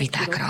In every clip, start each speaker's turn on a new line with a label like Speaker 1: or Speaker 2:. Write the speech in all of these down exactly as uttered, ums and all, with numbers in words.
Speaker 1: vitákra.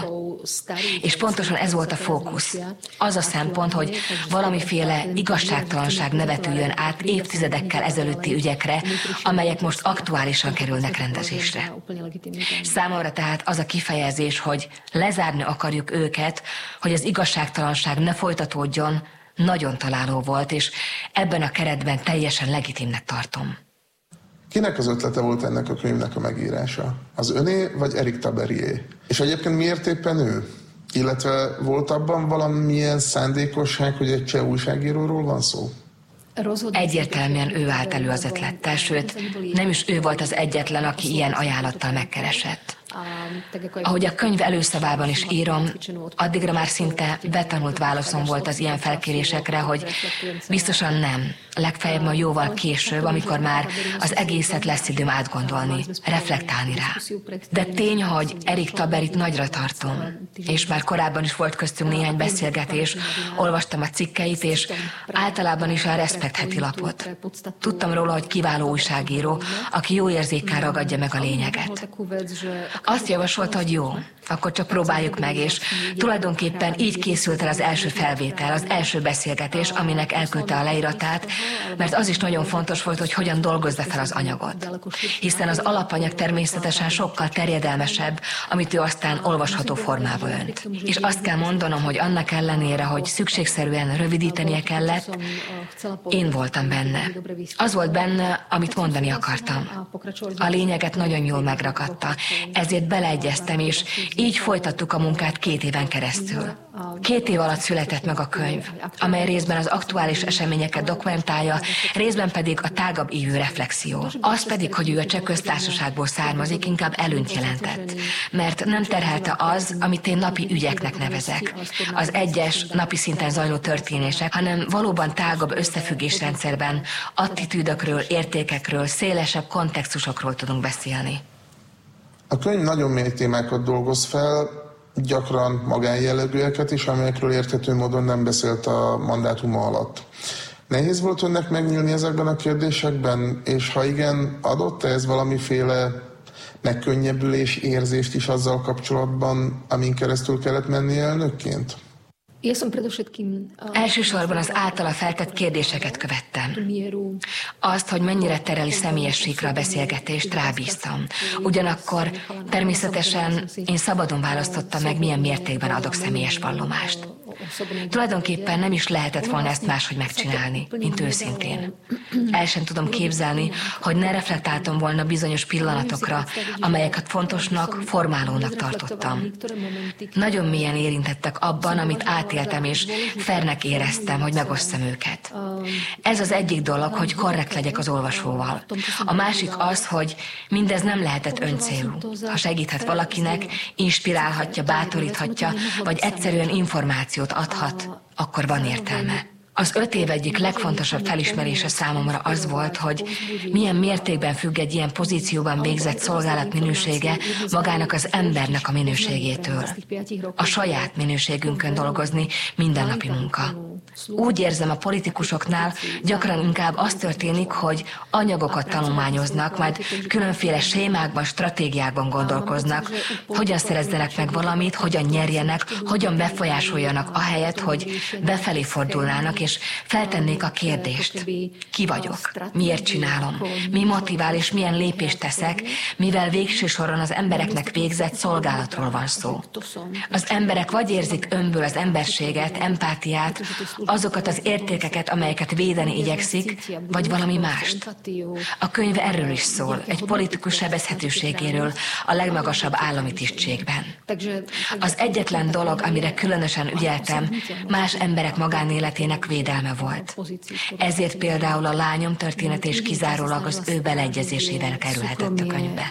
Speaker 1: És pontosan ez volt a fókusz. Az a szempont, hogy valamiféle igazságtalanság ne vetüljön át évtizedekkel ezelőtti ügyekre, amelyek most aktuálisan kerülnek rendezésre. Számomra tehát az a kifejezés, hogy lezárni akarjuk őket, hogy az igazságtalanság ne folytatódjon, nagyon találó volt, és ebben a keretben teljesen legitimnek tartom.
Speaker 2: Kinek az ötlete volt ennek a könyvnek a megírása? Az öné, vagy Éric Taberié? És egyébként miért éppen ő? Illetve volt abban valamilyen szándékosság, hogy egy cseh újságíróról van szó?
Speaker 1: Egyértelműen ő állt elő az ötlettel, sőt, nem is ő volt az egyetlen, aki ilyen ajánlattal megkeresett. Ahogy a könyv előszavában is írom, addigra már szinte betanult válaszom volt az ilyen felkérésekre, hogy biztosan nem, legfeljebb ma jóval később, amikor már az egészet lesz időm átgondolni, reflektálni rá. De tény, hogy Éric Taberit nagyra tartom, és már korábban is volt köztünk néhány beszélgetés, olvastam a cikkeit, és általában is a Respekt heti lapot. Tudtam róla, hogy kiváló újságíró, aki jó érzékkel ragadja meg a lényeget. Azt javasolta, hogy jó, akkor csak próbáljuk meg, és tulajdonképpen így készült el az első felvétel, az első beszélgetés, aminek elküldte a leíratát, mert az is nagyon fontos volt, hogy hogyan dolgozza fel az anyagot. Hiszen az alapanyag természetesen sokkal terjedelmesebb, amit ő aztán olvasható formába önt. És azt kell mondanom, hogy annak ellenére, hogy szükségszerűen rövidítenie kellett, én voltam benne. Az volt benne, amit mondani akartam. A lényeget nagyon jól megragadta, ezért beleegyeztem, és így folytattuk a munkát két éven keresztül. Két év alatt született meg a könyv, amely részben az aktuális eseményeket dokumentálja, részben pedig a tágabb ívű reflexió. Az pedig, hogy ő a Cseh Köztársaságból származik, inkább előnyt jelentett, mert nem terhelte az, amit én napi ügyeknek nevezek, az egyes napi szinten zajló történések, hanem valóban tágabb összefüggésrendszerben attitűdökről, értékekről, szélesebb kontextusokról tudunk beszélni.
Speaker 2: A könyv nagyon mély témákat dolgoz fel, gyakran magánjellegűeket is, amelyekről érthető módon nem beszélt a mandátuma alatt. Nehéz volt önnek megnyílni ezekben a kérdésekben, és ha igen, adott-e ez valamiféle megkönnyebbülés érzést is azzal kapcsolatban, amin keresztül kellett menni elnökként?
Speaker 1: Elsősorban az általa feltett kérdéseket követtem. Azt, hogy mennyire tereli személyes síkra a beszélgetést, rábíztam. Ugyanakkor természetesen én szabadon választottam meg, milyen mértékben adok személyes vallomást. Tulajdonképpen nem is lehetett volna ezt máshogy megcsinálni, mint őszintén. El sem tudom képzelni, hogy ne reflektáltam volna bizonyos pillanatokra, amelyeket fontosnak, formálónak tartottam. Nagyon mélyen érintettek abban, amit átéltem, és fairnek éreztem, hogy megosszam őket. Ez az egyik dolog, hogy korrekt legyek az olvasóval. A másik az, hogy mindez nem lehetett öncélú. Ha segíthet valakinek, inspirálhatja, bátoríthatja, vagy egyszerűen információt adhat, akkor van értelme. Az öt év egyik legfontosabb felismerése számomra az volt, hogy milyen mértékben függ egy ilyen pozícióban végzett szolgálat minősége magának az embernek a minőségétől. A saját minőségünkön dolgozni mindennapi munka. Úgy érzem, a politikusoknál gyakran inkább az történik, hogy anyagokat tanulmányoznak, majd különféle sémákban, stratégiákban gondolkoznak, hogyan szerezzenek meg valamit, hogyan nyerjenek, hogyan befolyásoljanak ahelyett, hogy befelé fordulnának, és feltennék a kérdést. Ki vagyok? Miért csinálom? Mi motivál és milyen lépést teszek, mivel végső soron az embereknek végzett szolgálatról van szó. Az emberek vagy érzik önből az emberséget, empátiát, azokat az értékeket, amelyeket védeni igyekszik, vagy valami mást. A könyv erről is szól, egy politikus sebezhetőségéről a legmagasabb állami tisztségben. Az egyetlen dolog, amire különösen ügyeltem, más emberek magánéletének védelme volt. Ezért például a lányom történet és kizárólag az ő beleegyezésével kerülhetett a könyvbe.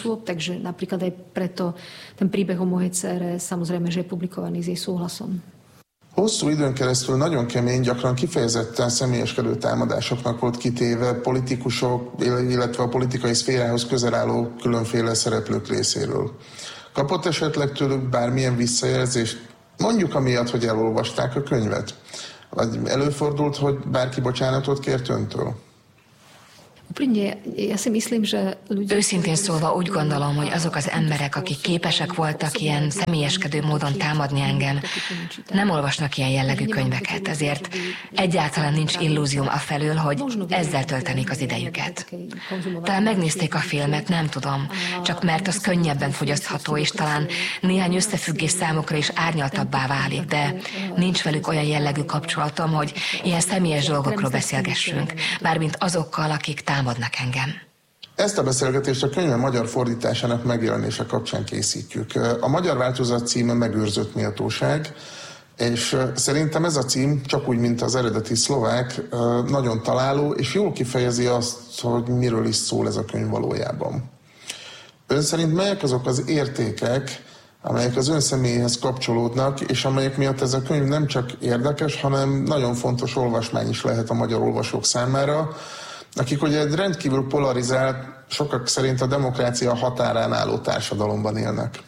Speaker 2: Hosszú időn keresztül nagyon kemény, gyakran kifejezetten személyeskedő támadásoknak volt kitéve politikusok, illetve a politikai szférához közel álló különféle szereplők részéről. Kapott esetleg tőlük bármilyen visszajelzést, mondjuk amiatt, hogy elolvasták a könyvet? Vagy előfordult, hogy bárki bocsánatot kért öntől?
Speaker 1: Őszintén szólva úgy gondolom, hogy azok az emberek, akik képesek voltak ilyen személyeskedő módon támadni engem, nem olvasnak ilyen jellegű könyveket, ezért egyáltalán nincs illúzióm afelől, hogy ezzel töltenék az idejüket. Talán megnézték a filmet, nem tudom, csak mert az könnyebben fogyasztható, és talán néhány összefüggés számukra is árnyaltabbá válik, de nincs velük olyan jellegű kapcsolatom, hogy ilyen személyes dolgokról beszélgessünk, mármint azokkal, akik támadnak engem.
Speaker 2: Ezt a beszélgetést a könyve magyar fordításának megjelenése kapcsán készítjük. A magyar változat címe Megőrzött méltóság, és szerintem ez a cím, csak úgy, mint az eredeti szlovák, nagyon találó, és jól kifejezi azt, hogy miről is szól ez a könyv valójában. Ön szerint melyek azok az értékek, amelyek az ön személyéhez kapcsolódnak, és amelyek miatt ez a könyv nem csak érdekes, hanem nagyon fontos olvasmány is lehet a magyar olvasók számára, akik ugye egy rendkívül polarizált, sokak szerint a demokrácia határán álló társadalomban élnek.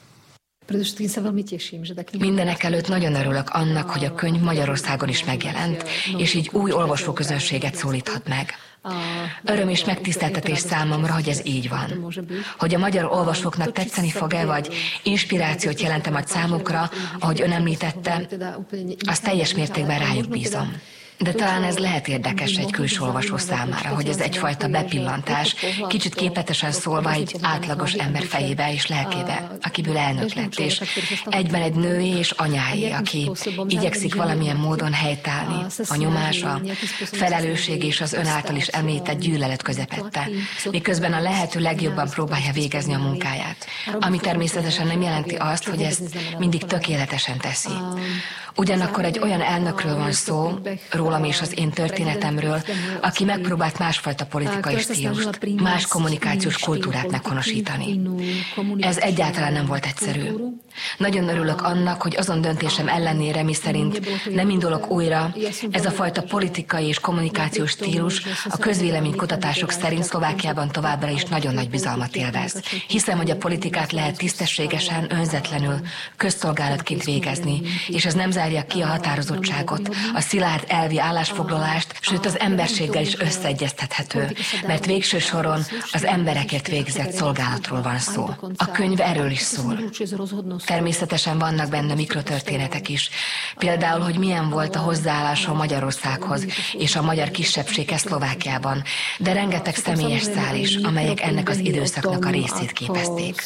Speaker 1: Mindenek előtt nagyon örülök annak, hogy a könyv Magyarországon is megjelent, és így új olvasóközönséget szólíthat meg. Öröm és megtiszteltetés számomra, hogy ez így van. Hogy a magyar olvasóknak tetszeni fog-e, vagy inspirációt jelent-e majd számukra, ahogy ön említette, azt teljes mértékben rájuk bízom. De talán ez lehet érdekes egy külső olvasó számára, hogy ez egyfajta bepillantás, kicsit képletesen szólva egy átlagos ember fejébe és lelkébe, akiből elnök lett, és egyben egy női és anyái, aki igyekszik valamilyen módon helytállni a nyomás, a felelősség és az ön által is említett gyűlölet közepette, miközben a lehető legjobban próbálja végezni a munkáját, ami természetesen nem jelenti azt, hogy ezt mindig tökéletesen teszi. Ugyanakkor egy olyan elnökről van szó, rólam és az én történetemről, aki megpróbált másfajta politikai stílust, más kommunikációs kultúrát meghonosítani. Ez egyáltalán nem volt egyszerű. Nagyon örülök annak, hogy azon döntésem ellenére, miszerint nem indulok újra, ez a fajta politikai és kommunikációs stílus a közvéleménykutatások szerint Szlovákiában továbbra is nagyon nagy bizalmat élvez. Hiszem, hogy a politikát lehet tisztességesen, önzetlenül, közszolgálatként végezni, és ez nem zárja ki a határozottságot, a szilárd elvi állásfoglalást, sőt az emberséggel is összeegyeztethető, mert végső soron az emberekért végzett szolgálatról van szó. A könyv erről is szól. Természetesen vannak benne mikrotörténetek is. Például, hogy milyen volt a hozzáállása Magyarországhoz és a magyar kisebbséghez Szlovákiában, de rengeteg személyes szál is, amelyek ennek az időszaknak a részét képezték.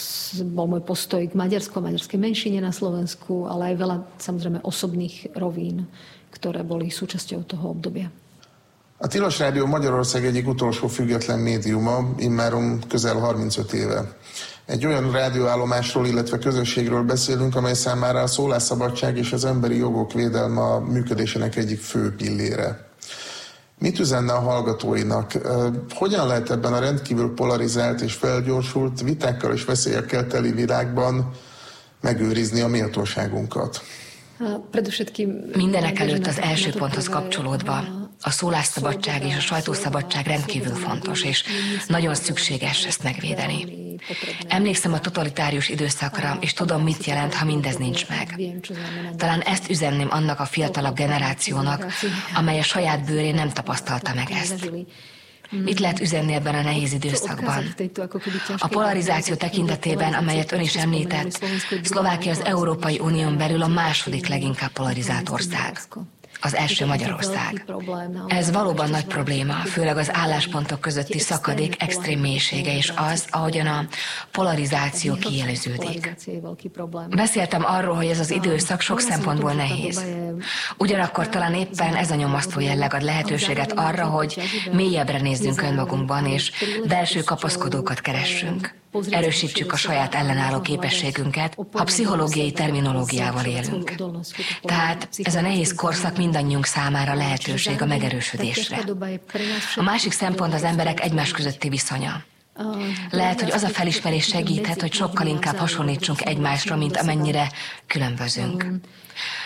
Speaker 2: Rovín, ktoré boli súčasťou toho obdobia. A Tilos Rádió Magyarország egyik utolsó független médiuma, immáron közel harmincöt éve. Egy olyan rádióállomásról, illetve közösségről beszélünk, amely számára a szólásszabadság és az emberi jogok védelme a működésének egyik fő pillére. Mit üzenne a hallgatóinak? Hogyan lehet ebben a rendkívül polarizált és felgyorsult, vitákkal és veszélyekkel teli világban megőrizni a méltóságunkat?
Speaker 1: Mindenek előtt az első ponthoz kapcsolódva, a szólásszabadság és a sajtószabadság rendkívül fontos, és nagyon szükséges ezt megvédeni. Emlékszem a totalitárius időszakra, és tudom, mit jelent, ha mindez nincs meg. Talán ezt üzenném annak a fiatalabb generációnak, amely a saját bőrén nem tapasztalta meg ezt. Mit lehet üzenni ebben a nehéz időszakban? A polarizáció tekintetében, amelyet ön is említett, Szlovákia az Európai Unión belül a második leginkább polarizált ország. Az első Magyarország. Ez valóban nagy probléma, főleg az álláspontok közötti szakadék extrém mélysége, és az, ahogyan a polarizáció kiéleződik. Beszéltem arról, hogy ez az időszak sok szempontból nehéz. Ugyanakkor talán éppen ez a nyomasztó jelleg ad lehetőséget arra, hogy mélyebbre nézzünk önmagunkban, és belső kapaszkodókat keressünk. Erősítsük a saját ellenálló képességünket, ha pszichológiai terminológiával élünk. Tehát ez a nehéz korszak mindannyiunk számára lehetőség a megerősödésre. A másik szempont az emberek egymás közötti viszonya. Lehet, hogy az a felismerés segíthet, hogy sokkal inkább hasonlítsunk egymásra, mint amennyire különbözünk.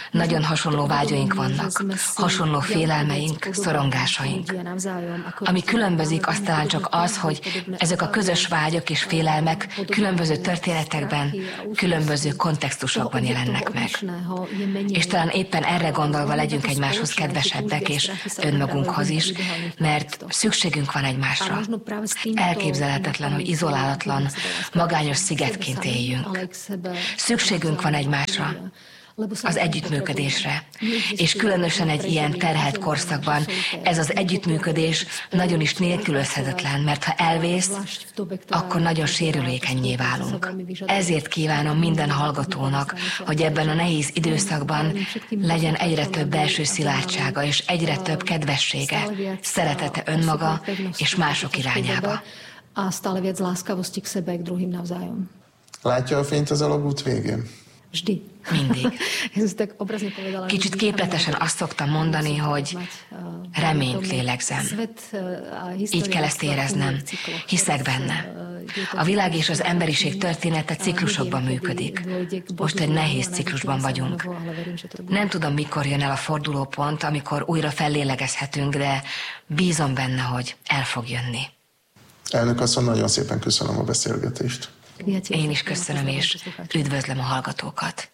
Speaker 1: Nagyon hasonló vágyaink vannak, hasonló félelmeink, szorongásaink. Ami különbözik, az talán csak az, hogy ezek a közös vágyak és félelmek különböző történetekben, különböző kontextusokban jelennek meg. És talán éppen erre gondolva legyünk egymáshoz kedvesebbek, és önmagunkhoz is, mert szükségünk van egymásra. Elképzelhetetlen, hogy izolálatlan, magányos szigetként éljünk. Szükségünk van egymásra, az együttműködésre. És különösen egy ilyen terhelt korszakban ez az együttműködés nagyon is nélkülözhetetlen, mert ha elvész, akkor nagyon sérülékennyé válunk. Ezért kívánom minden hallgatónak, hogy ebben a nehéz időszakban legyen egyre több belső szilárdsága, és egyre több kedvessége, szeretete önmaga és mások irányába.
Speaker 3: A stále viac láskavosti k sebe, k druhým navzájom.
Speaker 2: Látja a fényt az alagút végén?
Speaker 3: Vždy.
Speaker 1: Mindig. Kicsit képletesen azt szoktam mondani, hogy reményt lélegzem. Így kell ezt éreznem. Hiszek benne. A világ és az emberiség története ciklusokban működik. Most egy nehéz ciklusban vagyunk. Nem tudom, mikor jön el a fordulópont, amikor újra fellélegezhetünk, de bízom benne, hogy el fog jönni.
Speaker 2: Elnök asszony, nagyon szépen köszönöm a beszélgetést.
Speaker 1: Én is köszönöm, és üdvözlöm a hallgatókat.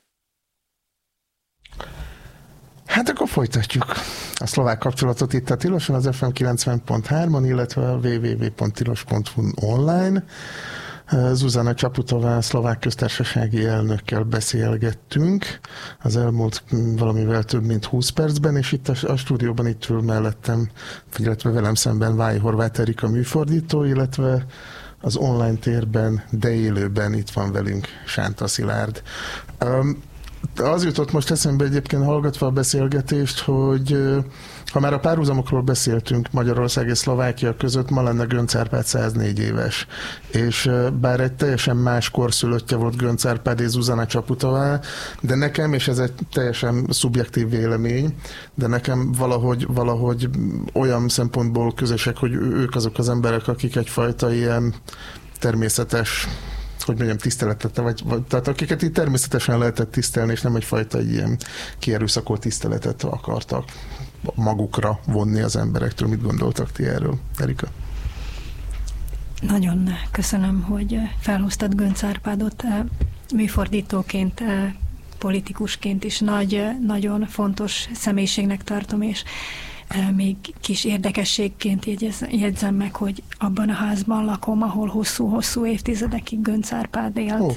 Speaker 4: Hát akkor folytatjuk a szlovák kapcsolatot itt a Tiloson, az ef em kilencven pont három-on, illetve a double-u double-u double-u pont tilos pont hu online. Zuzana Čaputová, szlovák köztársasági elnökkel beszélgettünk az elmúlt valamivel több mint húsz percben, és itt a, a stúdióban itt ül mellettem, illetve velem szemben Váj Horváth Erika műfordító, illetve az online térben, de élőben itt van velünk Sánta Szilárd. Um, az jutott most eszembe egyébként hallgatva a beszélgetést, hogy ha már a párhuzamokról beszéltünk Magyarország és Szlovákia között, ma lenne Göncz Árpád száznégy éves. És bár egy teljesen más korszülöttje volt Göncz Árpád és Zuzana Čaputová, de nekem, és ez egy teljesen szubjektív vélemény, de nekem valahogy, valahogy olyan szempontból közösek, hogy ők azok az emberek, akik egyfajta ilyen természetes, hogy mondjam, tiszteletet, vagy, vagy, tehát akiket itt természetesen lehetett tisztelni, és nem egyfajta ilyen kierőszakolt tiszteletet akartak magukra vonni az emberektől. Mit gondoltak ti erről, Erika?
Speaker 5: Nagyon köszönöm, hogy felhoztad Göncz Árpádot műfordítóként, politikusként is nagy, nagyon fontos személyiségnek tartom, és még kis érdekességként jegyzem meg, hogy abban a házban lakom, ahol hosszú-hosszú évtizedekig Göncz Árpád élt. Oh.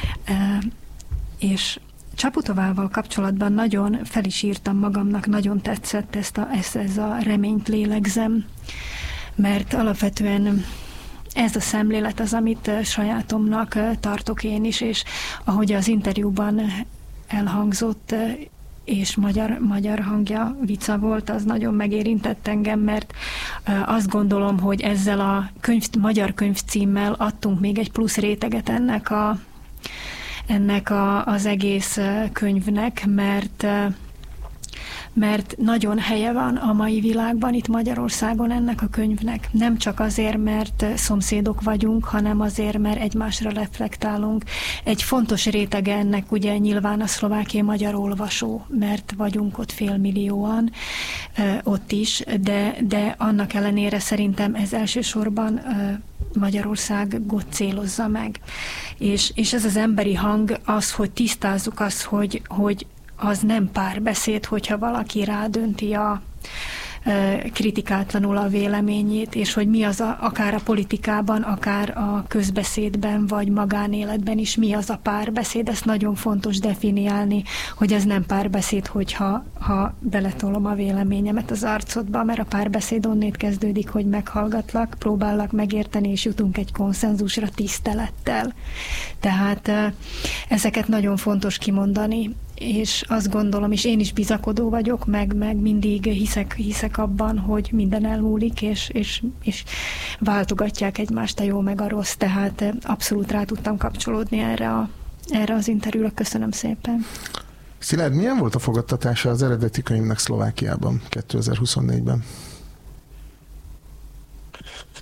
Speaker 5: És Čaputovával kapcsolatban nagyon fel is írtam magamnak, nagyon tetszett ezt a, ez, ez a reményt lélegzem, mert alapvetően ez a szemlélet az, amit sajátomnak tartok én is, és ahogy az interjúban elhangzott, és magyar, magyar hangja, Vica volt, az nagyon megérintett engem, mert azt gondolom, hogy ezzel a könyv, magyar könyvcímmel adtunk még egy plusz réteget ennek, a, ennek a, az egész könyvnek, mert mert nagyon helye van a mai világban, itt Magyarországon ennek a könyvnek. Nem csak azért, mert szomszédok vagyunk, hanem azért, mert egymásra reflektálunk. Egy fontos rétege ennek ugye nyilván a szlovákiai magyar olvasó, mert vagyunk ott félmillióan ott is, de, de annak ellenére szerintem ez elsősorban Magyarországot célozza meg. És, és ez az emberi hang, az, hogy tisztázzuk azt, hogy, hogy az nem párbeszéd, hogyha valaki rádönti a kritikátlanul a véleményét, és hogy mi az a, akár a politikában, akár a közbeszédben, vagy magánéletben is mi az a párbeszéd, ezt nagyon fontos definiálni, hogy ez nem párbeszéd, hogyha ha beletolom a véleményemet az arcodba, mert a párbeszéd onnét kezdődik, hogy meghallgatlak, próbállak megérteni, és jutunk egy konszenzusra tisztelettel. Tehát ezeket nagyon fontos kimondani, és azt gondolom, és én is bizakodó vagyok, meg, meg mindig hiszek, hiszek abban, hogy minden elmúlik, és, és, és váltogatják egymást a jó meg a rossz, tehát abszolút rá tudtam kapcsolódni erre, a, erre az interjúra. Köszönöm szépen.
Speaker 4: Szilárd, milyen volt a fogadtatása az eredeti könyvnek Szlovákiában kétezer-huszonnégyben?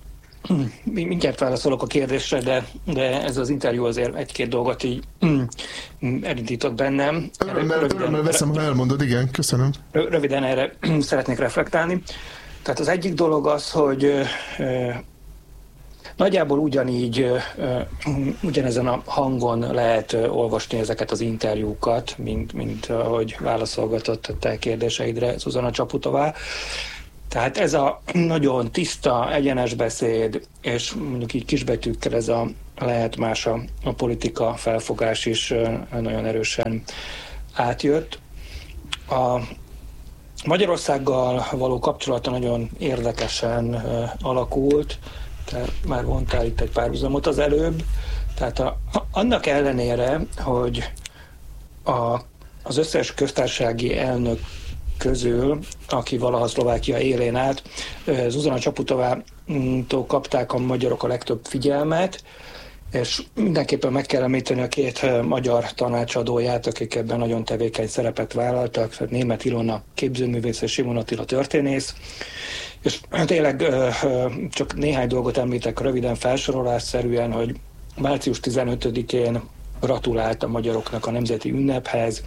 Speaker 6: mindjárt válaszolok a kérdésre, de, de ez az interjú azért egy-két dolgot így elindított bennem.
Speaker 4: Örömmel veszem, ha elmondod, igen, köszönöm.
Speaker 6: Röviden erre szeretnék reflektálni. Tehát az egyik dolog az, hogy nagyjából ugyanígy, ugyanezen a hangon lehet olvasni ezeket az interjúkat, mint, mint ahogy válaszolgatott te kérdéseidre Zuzana Csaputová. Tehát ez a nagyon tiszta, egyenes beszéd, és mondjuk így kisbetűkkel ez a lehet más a, a politika felfogás is nagyon erősen átjött. A Magyarországgal való kapcsolata nagyon érdekesen alakult, te már mondtál itt egy párhuzamot az előbb, tehát a, annak ellenére, hogy a, az összes köztársasági elnök közül, aki valaha Szlovákia élén állt, Zuzana Csaputovától kapták a magyarok a legtöbb figyelmet, és mindenképpen meg kell említeni a két magyar tanácsadóját, akik ebben nagyon tevékeny szerepet vállaltak, Németh Ilona képzőművész és Simon Attila történész. És tényleg csak néhány dolgot említek röviden felsorolásszerűen, hogy március tizenötödikén gratulált a magyaroknak a nemzeti ünnephez,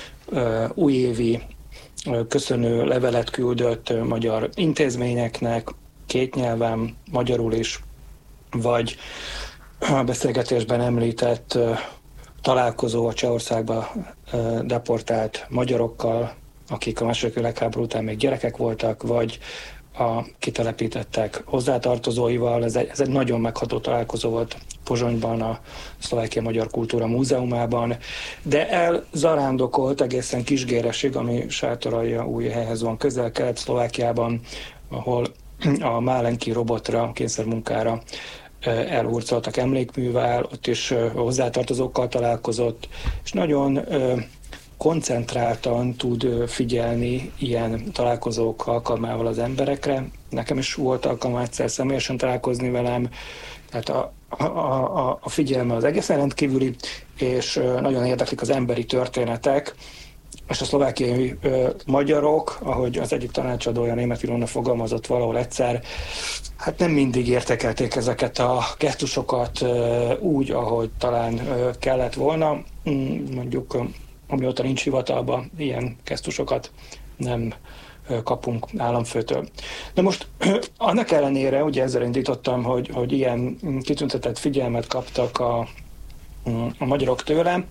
Speaker 6: újévi köszönő levelet küldött magyar intézményeknek, két nyelven, magyarul is, vagy a beszélgetésben említett találkozó a Csehországba deportált magyarokkal, akik a második világháború után még gyerekek voltak, vagy a kitelepítettek hozzátartozóival. Ez egy, ez egy nagyon megható találkozó volt Pozsonyban, a Szlovákia Magyar Kultúra Múzeumában, de elzarándokolt egészen Kisgéresig, ami Sátoraljaújhelyhez van közel Kelet-Szlovákiában, ahol a Málenki robotra, kényszermunkára elhurcoltak emlékművel, ott is hozzátartozókkal találkozott, és nagyon koncentráltan tud figyelni ilyen találkozók alkalmával az emberekre. Nekem is volt alkalma egyszer személyesen találkozni velem, tehát a, a, a, a figyelme az egészen rendkívüli, és nagyon érdeklik az emberi történetek, és a szlovákiai ö, magyarok, ahogy az egyik tanácsadója, Németh Ilona fogalmazott valahol egyszer, hát nem mindig értékelték ezeket a gesztusokat ö, úgy, ahogy talán ö, kellett volna. Mondjuk amióta nincs hivatalban, ilyen gesztusokat nem kapunk államfőtől. De most annak ellenére, ugye ezzel indítottam, hogy, hogy ilyen kitüntetett figyelmet kaptak a, a magyarok tőlem.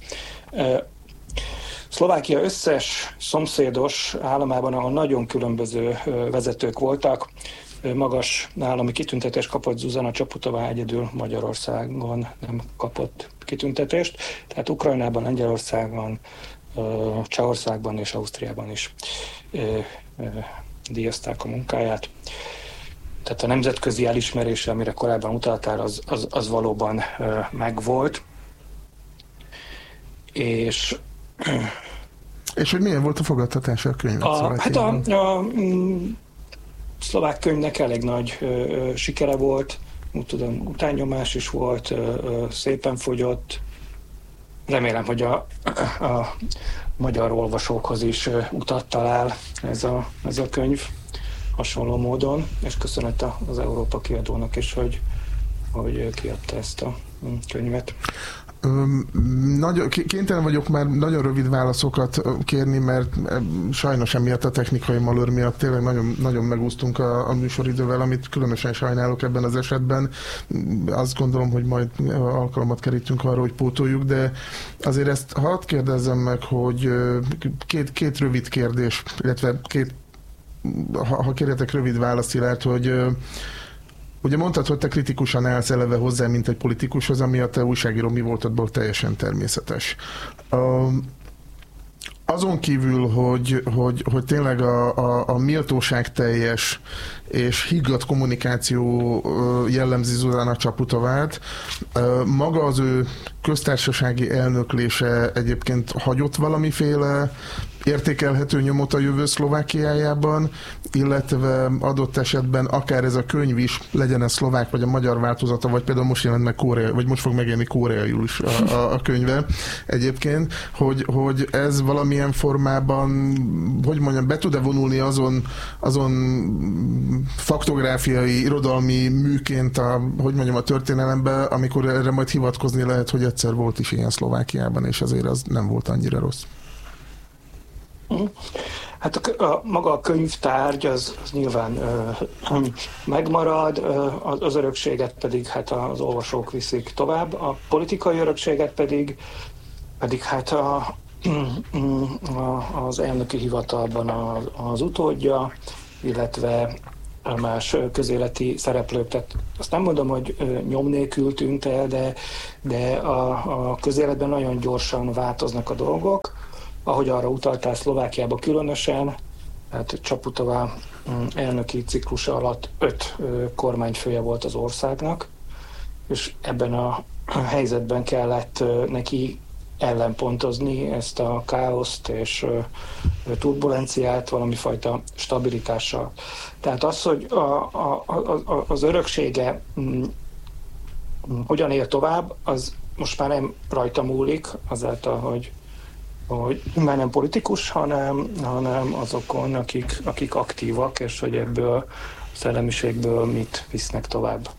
Speaker 6: Szlovákia összes szomszédos államában, ahol nagyon különböző vezetők voltak, magas állami kitüntetést kapott Zuzana Csaputová, egyedül Magyarországon nem kapott kitüntetést. Tehát Ukrajnában, Lengyelországban, Csehországban és Ausztriában is díjazták a munkáját. Tehát a nemzetközi elismerése, amire korábban utaltál, az, az, az valóban megvolt. És
Speaker 4: És hogy milyen volt a fogadtatása a könyvet?
Speaker 6: A, hát a, a, a szlovák könyvnek elég nagy ö, ö, sikere volt, úgy tudom, utánnyomás is volt, ö, ö, szépen fogyott. Remélem, hogy a, a magyar olvasókhoz is ö, utat talál ez a, ez a könyv hasonló módon, és köszönet az Európa kiadónak is, hogy, hogy kiadta ezt a könyvet.
Speaker 4: Nagyon, kénytelen vagyok már nagyon rövid válaszokat kérni, mert sajnos emiatt a technikai malőr miatt tényleg nagyon, nagyon megúsztunk a, a műsoridővel, amit különösen sajnálok ebben az esetben. Azt gondolom, hogy majd alkalmat kerítünk arra, hogy pótoljuk, de azért ezt hadd kérdezzem meg, hogy két, két rövid kérdés, illetve két, ha, ha kérjetek rövid választ, Szilárd, hogy ugye mondtad, hogy te kritikusan állsz eleve hozzá, mint egy politikushoz, ami a te újságíró mi voltadból teljesen természetes. Um, azon kívül, hogy, hogy, hogy tényleg a, a, a méltóság teljes és higgadt kommunikáció jellemzi Zuzana Csaputovát, maga az ő köztársasági elnöklése egyébként hagyott valamiféle értékelhető nyomot a jövő Szlovákiájában, illetve adott esetben akár ez a könyv is, legyen ez szlovák, vagy a magyar változata, vagy például most jelent meg Korea, vagy most fog megjelenni koreaiul is a, a, a könyve egyébként, hogy, hogy ez valamilyen formában, hogy mondjam, be tud-e vonulni azon, azon faktográfiai, irodalmi műként a, hogy mondjam, a történelembe, amikor erre majd hivatkozni lehet, hogy egyszer volt is ilyen Szlovákiában, és azért az nem volt annyira rossz.
Speaker 6: Hát a, a, maga a könyvtárgy az, az nyilván ö, megmarad, ö, az, az örökséget pedig hát az olvasók viszik tovább, a politikai örökséget pedig, pedig hát a, a, az elnöki hivatalban az, az utódja, illetve más közéleti szereplők. Tehát azt nem mondom, hogy nyom nélkül tűnt el, de, de a, a közéletben nagyon gyorsan változnak a dolgok. Ahogy arra utaltál, Szlovákiában különösen, hát Csaputova elnöki ciklusa alatt öt kormányfője volt az országnak, és ebben a helyzetben kellett neki ellenpontozni ezt a káoszt és turbulenciát valami fajta stabilitással. Tehát az, hogy a, a, a, az öröksége hogyan él tovább, az most már nem rajta múlik, azáltal, hogy hogy már nem politikus, hanem, hanem azokon, akik, akik aktívak, és hogy ebből a szellemiségből mit visznek tovább.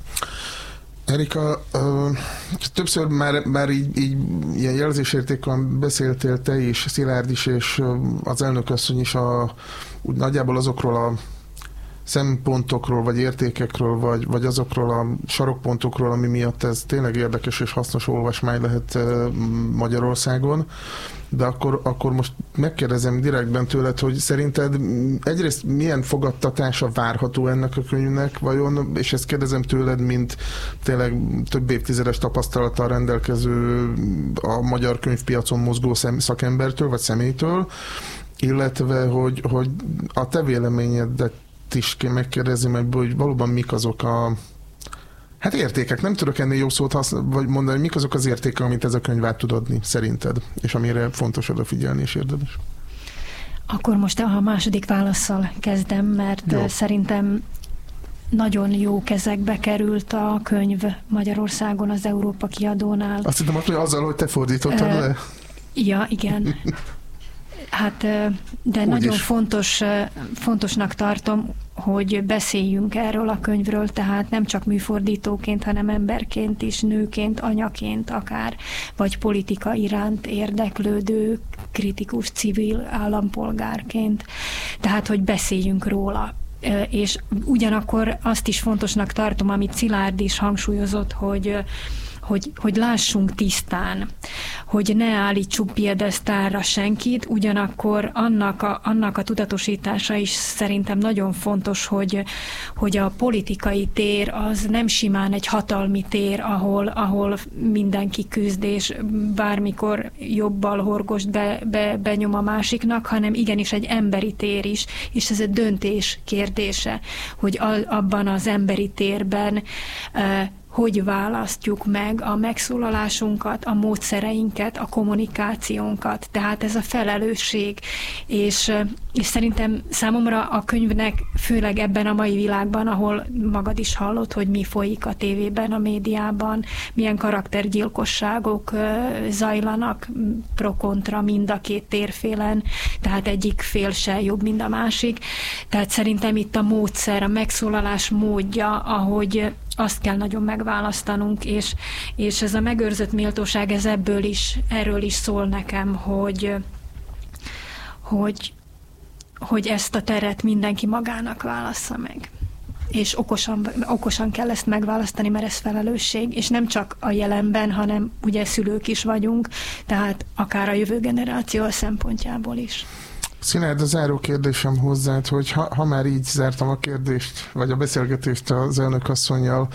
Speaker 4: Erika, többször már, már így, így ilyen jelzésértékben beszéltél te is, Szilárd is, és az elnökasszony is a, úgy nagyjából azokról a szempontokról, vagy értékekről, vagy, vagy azokról a sarokpontokról, ami miatt ez tényleg érdekes és hasznos olvasmány lehet Magyarországon. De akkor, akkor most megkérdezem direktben tőled, hogy szerinted egyrészt milyen fogadtatása várható ennek a könyvnek vajon, és ezt kérdezem tőled, mint tényleg több évtizedes tapasztalattal rendelkező a magyar könyvpiacon mozgó szem, szakembertől, vagy személytől, illetve, hogy, hogy a te véleményedet is megkérdezni ebből, hogy valóban mik azok a hát értékek, nem tudok ennél jobb szót használni, vagy mondani, mik azok az értékek, amit ez a könyv át tud adni, szerinted, és amire fontos odafigyelni és érdemes.
Speaker 5: Akkor most a második válasszal kezdem, mert jó. Szerintem nagyon jó kezekbe került a könyv Magyarországon az Európa Kiadónál.
Speaker 4: Azt hittem, hogy azzal, hogy te fordítottad uh, le?
Speaker 5: Ja, igen. Hát, de úgy nagyon fontos, fontosnak tartom, hogy beszéljünk erről a könyvről, tehát nem csak műfordítóként, hanem emberként is, nőként, anyaként akár, vagy politika iránt érdeklődő, kritikus, civil állampolgárként. Tehát, hogy beszéljünk róla. És ugyanakkor azt is fontosnak tartom, amit Szilárd is hangsúlyozott, hogy Hogy, hogy lássunk tisztán, hogy ne állítsuk piedesztálra senkit, ugyanakkor annak a, annak a tudatosítása is szerintem nagyon fontos, hogy, hogy a politikai tér az nem simán egy hatalmi tér, ahol, ahol mindenki küzd, és bármikor jobbal horgost be, be, benyom a másiknak, hanem igenis egy emberi tér is, és ez egy döntés kérdése, hogy a, abban az emberi térben uh, hogy választjuk meg a megszólalásunkat, a módszereinket, a kommunikációnkat. Tehát ez a felelősség. És, és szerintem számomra a könyvnek, főleg ebben a mai világban, ahol magad is hallott, hogy mi folyik a tévében, a médiában, milyen karaktergyilkosságok zajlanak pro-kontra mind a két térfélen, tehát egyik fél se jobb, mint a másik. Tehát szerintem itt a módszer, a megszólalás módja, ahogy azt kell nagyon megválasztanunk, és, és ez a megőrzött méltóság, ez ebből is, erről is szól nekem, hogy, hogy, hogy ezt a teret mindenki magának válassza meg. És okosan, okosan kell ezt megválasztani, mert ez felelősség, és nem csak a jelenben, hanem ugye szülők is vagyunk, tehát akár a jövő generáció szempontjából is.
Speaker 4: Szilárd, a záró kérdésem hozzád, hogy ha, ha már így zártam a kérdést, vagy a beszélgetést az elnökasszonnyal,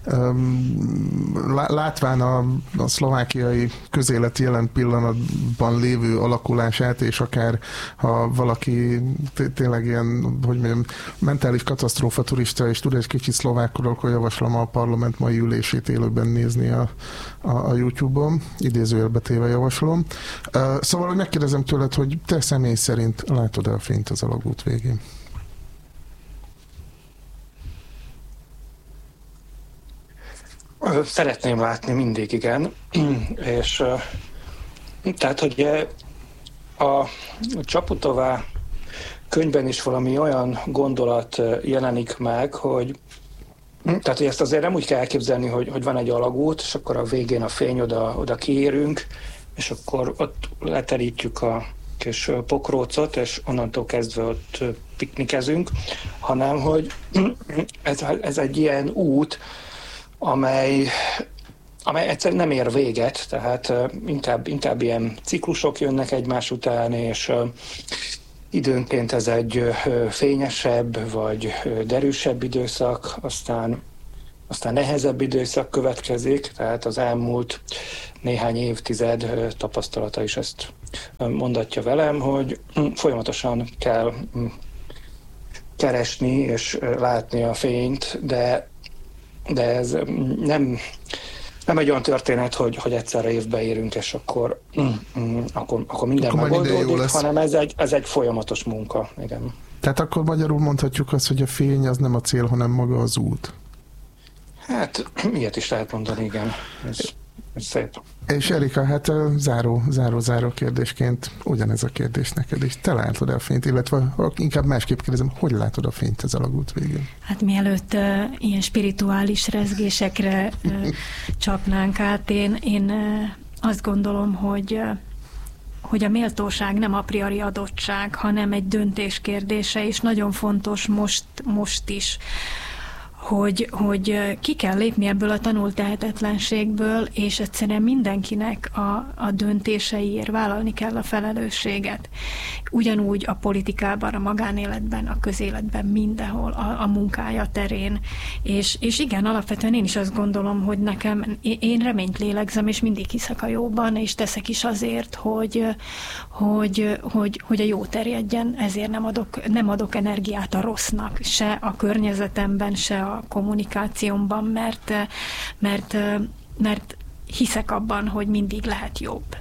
Speaker 4: látván a, a szlovákiai közélet jelen pillanatban lévő alakulását, és akár ha valaki tényleg ilyen, hogy mondjam, mentális katasztrófa turista, és tud egy kicsit szlovákról, akkor javaslom a parlament mai ülését élőben nézni a, a, a YouTube-on, idézőjelbe téve javaslom. Szóval, hogy megkérdezem tőled, hogy te személy szerint látod-e a fényt az alagút végén?
Speaker 6: Szeretném látni mindig, igen. És tehát, hogy a Csaputová könyvben is valami olyan gondolat jelenik meg, hogy tehát, hogy ezt azért nem úgy kell elképzelni, hogy, hogy van egy alagút, és akkor a végén a fény oda, oda kiérünk, és akkor ott leterítjük a kis pokrócot, és onnantól kezdve ott piknikezünk, hanem hogy ez, ez egy ilyen út, amely, amely egyszerűen nem ér véget, tehát inkább, inkább ilyen ciklusok jönnek egymás után, és időnként ez egy fényesebb vagy derűsebb időszak, aztán, aztán nehezebb időszak következik, tehát az elmúlt néhány évtized tapasztalata is ezt mondatja velem, hogy folyamatosan kell keresni és látni a fényt, de, de ez nem, nem egy olyan történet, hogy, hogy egyszerre évbe érünk, és akkor, akkor, akkor minden akkor megoldódik, hanem ez egy, ez egy folyamatos munka. Igen.
Speaker 4: Tehát akkor magyarul mondhatjuk azt, hogy a fény az nem a cél, hanem maga az út.
Speaker 6: Hát, ilyet is lehet mondani, igen. Ez, ez szép.
Speaker 4: És Erika, hát záró, záró, záró kérdésként ugyanez a kérdés neked is. Te látod a fényt, illetve inkább másképp kérdezem, hogy látod a fényt az alagút végén?
Speaker 5: Hát mielőtt uh, ilyen spirituális rezgésekre uh, csapnánk át, én, én uh, azt gondolom, hogy uh, hogy a méltóság nem a priori adottság, hanem egy döntés kérdése, és nagyon fontos most, most is, hogy, hogy ki kell lépni ebből a tanult tehetetlenségből, és egyszerűen mindenkinek a, a döntéseiért vállalni kell a felelősséget. Ugyanúgy a politikában, a magánéletben, a közéletben, mindenhol, a, a munkája terén. És, és igen, alapvetően én is azt gondolom, hogy nekem, én reményt lélegzem, és mindig hiszek a jóban, és teszek is azért, hogy, hogy, hogy, hogy a jó terjedjen, ezért nem adok, nem adok energiát a rossznak, se a környezetemben, se a kommunikációmban, mert, mert, mert hiszek abban, hogy mindig lehet jobb.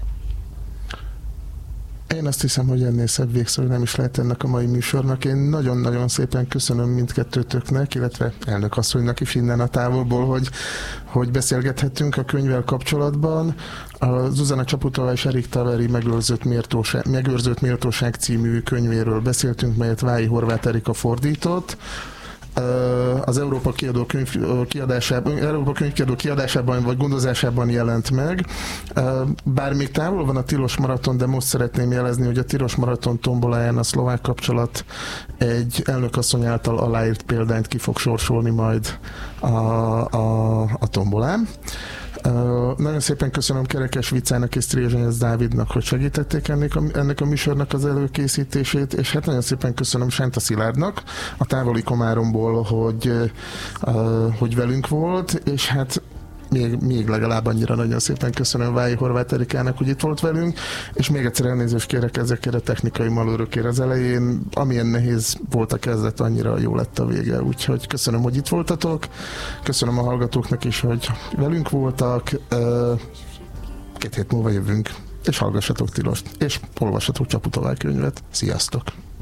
Speaker 4: Én azt hiszem, hogy ennél szebb végszó nem is lehet ennek a mai műsornak. Én nagyon-nagyon szépen köszönöm mindkettőtöknek, illetve elnök asszonynak is innen a távolból, hogy, hogy beszélgethettünk a könyvvel kapcsolatban. A Zuzana Csaputová és Erik Taveri megőrzött méltóság, megőrzött méltóság című könyvéről beszéltünk, melyet Vályi Horváth Erika fordított. Az Európa Kiadó könyv kiadásában, Európa Könyvkiadó kiadásában vagy gondozásában jelent meg. Bár még távol van a Tilos Maraton, de most szeretném jelezni, hogy a Tilos Maraton tomboláján a szlovák kapcsolat egy elnökasszony által aláírt példányt ki fog sorsolni majd a, a, a tombolán. Uh, nagyon szépen köszönöm Kerekes Vicának és Sztrézsenyez Dávidnak, hogy segítették ennek a, ennek a műsornak az előkészítését, és hát nagyon szépen köszönöm Sánta Szilárdnak a távoli Komáromból, hogy, uh, hogy velünk volt, és hát Még, még legalább annyira nagyon szépen köszönöm Vályi Horváth Erikának, hogy itt volt velünk, és még egyszer elnézést kérek ezekért a technikai malőrökért az elején. Amilyen nehéz volt a kezdet, annyira jó lett a vége, úgyhogy köszönöm, hogy itt voltatok, köszönöm a hallgatóknak is, hogy velünk voltak, két hét múlva jövünk, és hallgassatok Tilost, és olvassatok Csaputová könyvet. Sziasztok!